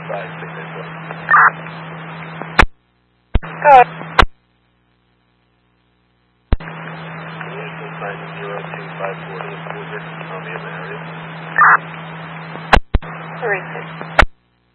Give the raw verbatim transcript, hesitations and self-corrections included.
five six eight four. Go ahead. nine zero two five four to the cruiser. I'll be in the area. Three six.